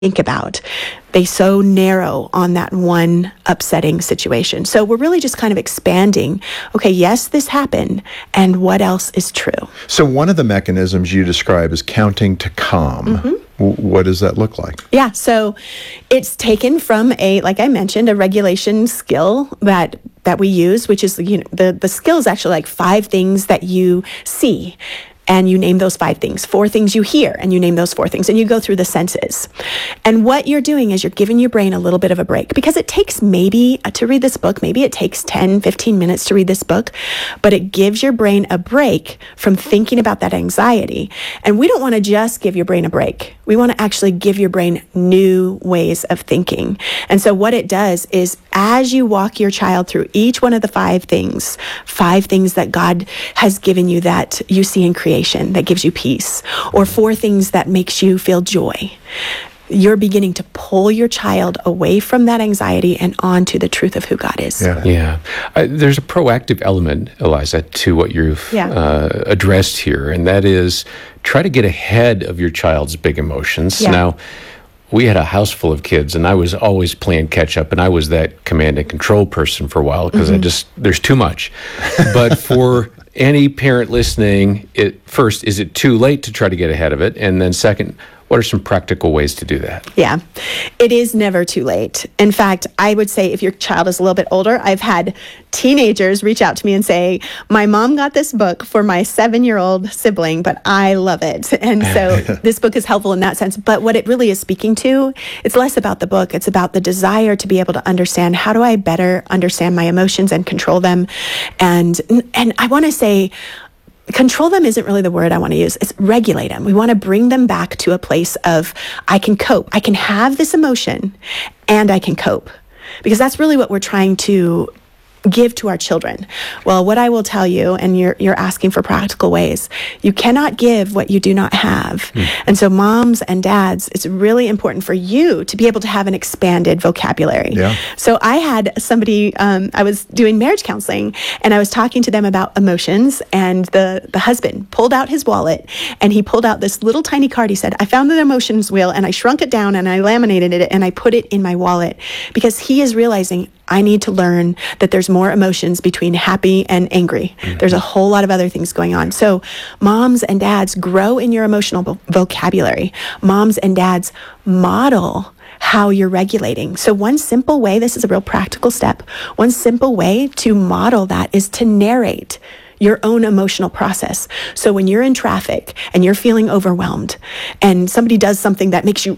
think about. They so narrow on that one upsetting situation. So we're really just kind of expanding, okay, yes, this happened, and what else is true? So one of the mechanisms you describe is counting to calm. Mm-hmm. What does that look like? Yeah, so it's taken from like I mentioned, a regulation skill that we use, which is, the skill is actually like 5 things that you see. And you name those 5 things, 4 things you hear, and you name those 4 things, and you go through the senses. And what you're doing is you're giving your brain a little bit of a break, because it takes to read this book, maybe it takes 10, 15 minutes to read this book, but it gives your brain a break from thinking about that anxiety. And we don't want to just give your brain a break. We want to actually give your brain new ways of thinking. And so what it does is, as you walk your child through each one of the 5 things that God has given you that you see in creation, that gives you peace, or 4 things that makes you feel joy, you're beginning to pull your child away from that anxiety and onto the truth of who God is. Yeah. There's a proactive element, Eliza, to what you've addressed here, and that is try to get ahead of your child's big emotions. Yeah. Now, we had a house full of kids, and I was always playing catch up, and I was that command and control person for a while, because there's too much. But for any parent listening, first, is it too late to try to get ahead of it? And then second, what are some practical ways to do that? Yeah, it is never too late. In fact, I would say if your child is a little bit older, I've had teenagers reach out to me and say, my mom got this book for my 7-year-old sibling, but I love it. And so this book is helpful in that sense. But what it really is speaking to, it's less about the book. It's about the desire to be able to understand, how do I better understand my emotions and control them? And I want to say, control them isn't really the word I want to use. It's regulate them. We want to bring them back to a place of, I can cope. I can have this emotion and I can cope. Because that's really what we're trying to give to our children. Well, what I will tell you, and you're asking for practical ways, you cannot give what you do not have. And so moms and dads, it's really important for you to be able to have an expanded vocabulary. Yeah. So I had somebody, I was doing marriage counseling, and I was talking to them about emotions, and the husband pulled out his wallet, and he pulled out this little tiny card. He said, I found the emotions wheel, and I shrunk it down, and I laminated it, and I put it in my wallet, because he is realizing, I need to learn that there's more emotions between happy and angry. There's a whole lot of other things going on. So moms and dads, grow in your emotional vocabulary. Moms and dads, model how you're regulating. So one simple way, this is a real practical step, one simple way to model that is to narrate your own emotional process. So when you're in traffic and you're feeling overwhelmed and somebody does something that makes you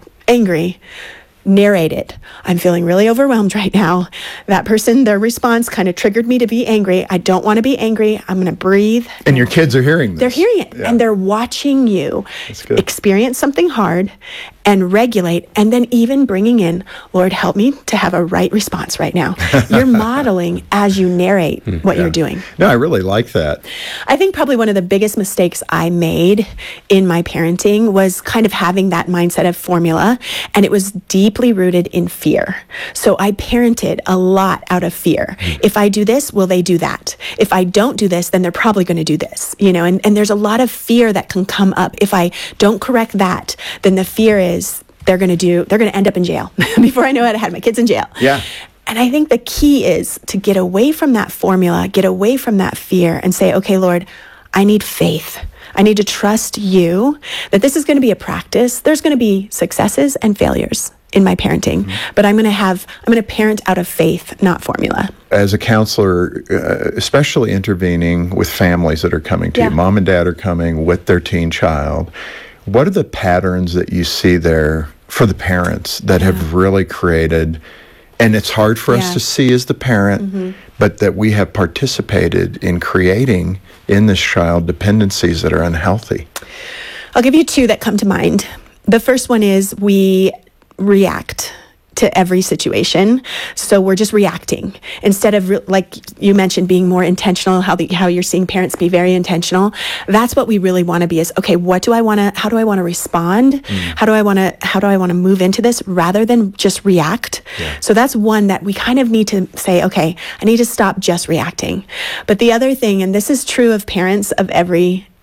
angry, narrate it. I'm feeling really overwhelmed right now. That person, their response kind of triggered me to be angry. I don't want to be angry. I'm going to breathe. And your kids are hearing this. They're hearing it. Yeah. And they're watching you experience something hard and regulate, and then even bringing in, Lord, help me to have a right response right now. You're modeling as you narrate what you're doing. No, I really like that. I think probably one of the biggest mistakes I made in my parenting was kind of having that mindset of formula, and it was deeply rooted in fear. So I parented a lot out of fear. If I do this, will they do that? If I don't do this, then they're probably going to do this, and there's a lot of fear that can come up. If I don't correct that, then the fear is they're going to end up in jail. Before I know it, I had my kids in jail. Yeah. And I think the key is to get away from that formula, get away from that fear, and say, okay, Lord, I need faith. I need to trust you that this is going to be a practice. There's going to be successes and failures in my parenting, but I'm going to parent out of faith, not formula. As a counselor, especially intervening with families that are coming to you, mom and dad are coming with their teen child. What are the patterns that you see there for the parents that have really created, and it's hard for us to see as the parent, but that we have participated in creating in this child dependencies that are unhealthy? I'll give you 2 that come to mind. The first one is we react to every situation. So we're just reacting instead of, like you mentioned, being more intentional, how you're seeing parents be very intentional. That's what we really want to be, is, okay, how do I want to respond? How do I want to move into this rather than just react? So that's one that we kind of need to say, okay, I need to stop just reacting. But the other thing, and this is true of parents of every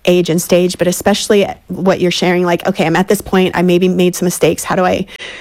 age and stage, but especially what you're sharing, like, okay, I'm at this point, I maybe made some mistakes. How do I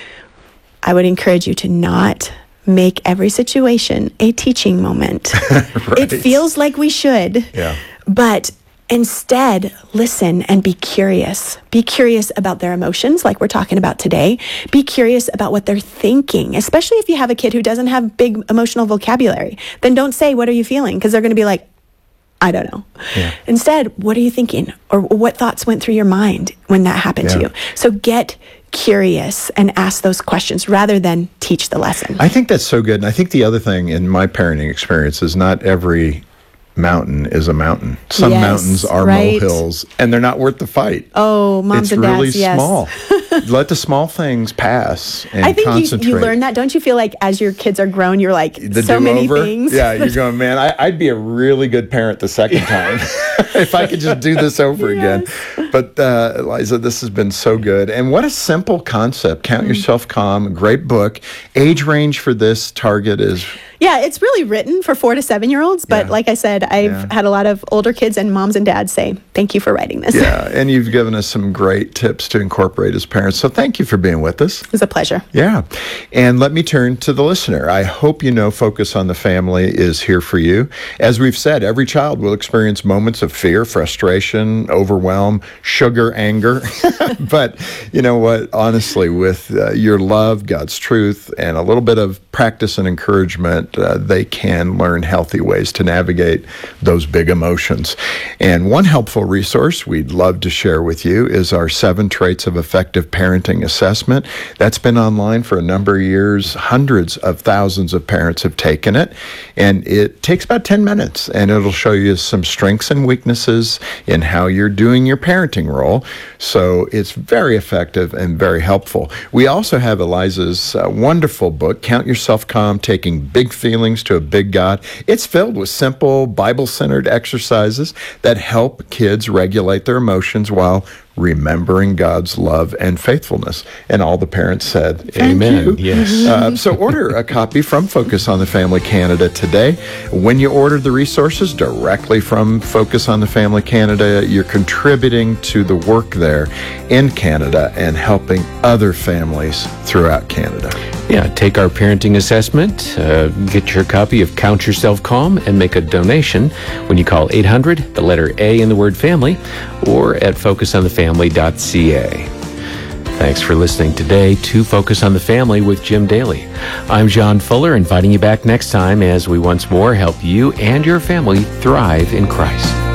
would encourage you to not make every situation a teaching moment. Right. It feels like we should, but instead, listen and be curious. Be curious about their emotions, like we're talking about today. Be curious about what they're thinking, especially if you have a kid who doesn't have big emotional vocabulary. Then don't say, what are you feeling? Because they're going to be like, I don't know. Yeah. Instead, what are you thinking? Or what thoughts went through your mind when that happened to you? So get curious and ask those questions rather than teach the lesson. I think that's so good. And I think the other thing in my parenting experience is not every mountain is a mountain. Some mountains are molehills, and they're not worth the fight. Oh, moms and dads, it's really small. Let the small things pass and I think concentrate. you learn that. Don't you feel like as your kids are grown, you're like, so many things? Yeah, you're going, man, I'd be a really good parent the second time if I could just do this over again. But Liza, this has been so good. And what a simple concept. Count Yourself Calm, great book. Age range for this target is... Yeah, it's really written for 4 to 7-year-olds. But like I said, I've had a lot of older kids and moms and dads say, thank you for writing this. Yeah, and you've given us some great tips to incorporate as parents. So thank you for being with us. It was a pleasure. Yeah. And let me turn to the listener. I hope you know Focus on the Family is here for you. As we've said, every child will experience moments of fear, frustration, overwhelm, sugar, anger. But you know what? Honestly, with your love, God's truth, and a little bit of practice and encouragement, they can learn healthy ways to navigate those big emotions. And one helpful resource we'd love to share with you is our 7 Traits of Effective Parenting assessment. That's been online for a number of years. Hundreds of thousands of parents have taken it. And it takes about 10 minutes, and it'll show you some strengths and weaknesses in how you're doing your parenting role. So it's very effective and very helpful. We also have Eliza's wonderful book, Count Yourself Calm, Taking Big Feelings to a Big God. It's filled with simple, Bible-centered exercises that help kids regulate their emotions while remembering God's love and faithfulness. And all the parents said, Amen. Yes. So order a copy from Focus on the Family Canada today. When you order the resources directly from Focus on the Family Canada, you're contributing to the work there in Canada and helping other families throughout Canada. Yeah, take our parenting assessment, get your copy of Count Yourself Calm, and make a donation when you call 800, the letter A in the word family, or at focusonthefamily.ca. Thanks for listening today to Focus on the Family with Jim Daly. I'm John Fuller, inviting you back next time as we once more help you and your family thrive in Christ.